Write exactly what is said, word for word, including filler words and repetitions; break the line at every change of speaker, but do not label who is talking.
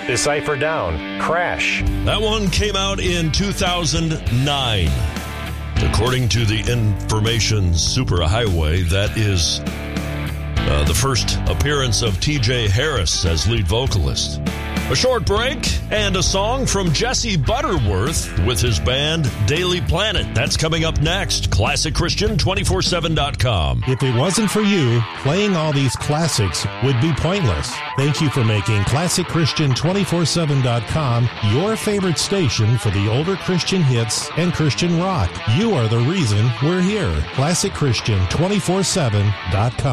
Decipher Down, Crash.
That one came out in two thousand nine. According to the Information Superhighway, that is uh, the first appearance of T J Harris as lead vocalist. A short break and a song from Jesse Butterworth with his band Daily Planet. That's coming up next. Classic Christian two four seven dot com.
If it wasn't for you, playing all these classics would be pointless. Thank you for making Classic Christian two four seven dot com your favorite station for the older Christian hits and Christian rock. You are the reason we're here. Classic Christian two four seven dot com.